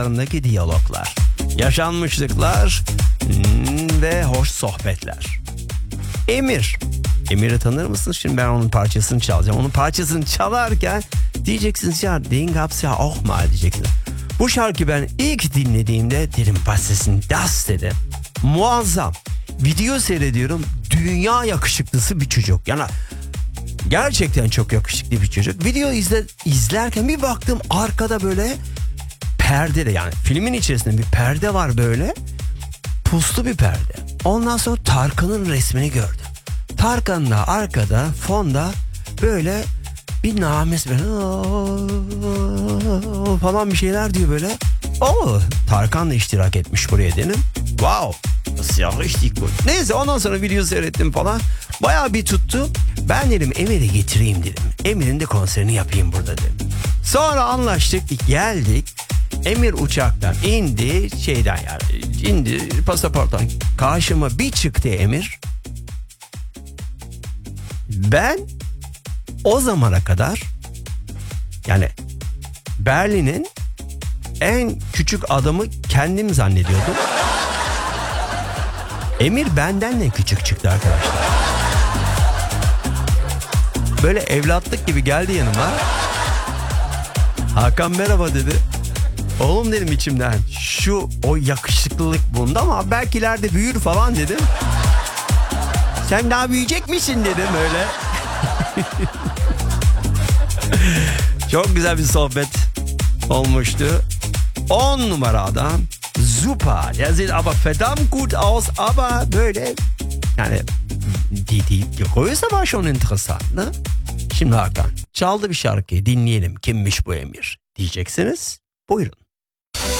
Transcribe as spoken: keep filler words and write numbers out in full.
arasındaki diyaloglar, yaşanmışlıklar ve hoş sohbetler. Emir. Emir'i tanır mısınız? Şimdi ben onun parçasını çalacağım. Onun parçasını çalarken diyeceksiniz ya den gab's ya auch mal diyeceksiniz. Bu şarkıyı ben ilk dinlediğimde dedim was ist denn das dedim. Muazzam. Video seyrediyorum. Dünya yakışıklısı bir çocuk. Yani gerçekten çok yakışıklı bir çocuk. Video izle, izlerken bir baktım arkada böyle perde de, yani filmin içerisinde bir perde var böyle. Puslu bir perde. Ondan sonra Tarkan'ın resmini gördüm. Tarkan da arkada fonda böyle bir names böyle falan bir şeyler diyor böyle. Oo, Tarkan da iştirak etmiş buraya dedim. Wow. Nasıl ya, richtig gut. Neyse ondan sonra video seyrettim falan. Bayağı bir tuttu. Ben dedim Emir'i getireyim dedim. Emir'in de konserini yapayım burada dedim. Sonra anlaştık, geldik. Emir uçaktan indi, şeyden yani indi pasaporttan. Karşıma bir çıktı Emir. Ben o zamana kadar yani Berlin'in en küçük adamı kendim zannediyordum. Emir benden de küçük çıktı arkadaşlar. Böyle evlatlık gibi geldi yanıma. Hakan merhaba dedi. Oğlum dedim içimden, şu o yakışıklılık bunda ama belki ileride büyür falan dedim. Sen daha büyüyecek misin dedim öyle. Çok güzel bir sohbet olmuştu. On numara adam. Super. Der sieht aber verdammt gut aus, aber böyle yani die, die Größe war schon interessant, ne? Şimdi Hakan çaldı bir şarkıyı dinleyelim. Kimmiş bu Emir diyeceksiniz. Buyurun.